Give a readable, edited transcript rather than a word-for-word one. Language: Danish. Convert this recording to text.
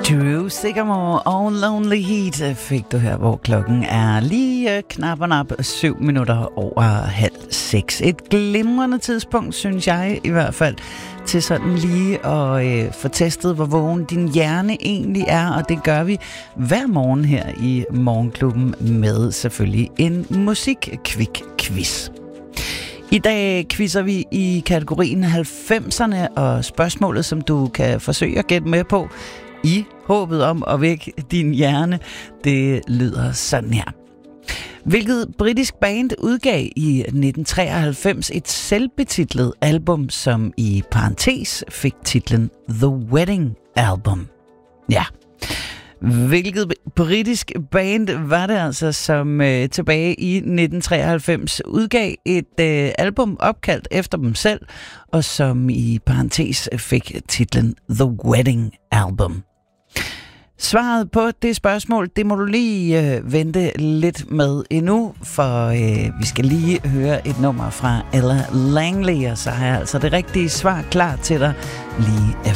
Drew Sycamore og Lonely Heat fik du her, hvor klokken er lige knap 7 minutter over 5:30. Et glimrende tidspunkt, synes jeg i hvert fald, til sådan lige at få testet, hvor vågen din hjerne egentlig er, og det gør vi hver morgen her i Morgenklubben med selvfølgelig en musik-quiz. I dag quizzer vi i kategorien 90'erne, og spørgsmålet, som du kan forsøge at gætte med på, i håbet om at vække din hjerne, det lyder sådan her. Hvilket britisk band udgav i 1993 et selvbetitlet album, som i parentes fik titlen The Wedding Album? Ja. Hvilket britisk band var det altså, som tilbage i 1993 udgav et album opkaldt efter dem selv, og som i parentes fik titlen The Wedding Album? Svaret på det spørgsmål, det må du lige vente lidt med endnu, for vi skal lige høre et nummer fra Ella Langley, og så har jeg altså det rigtige svar klar til dig lige efter.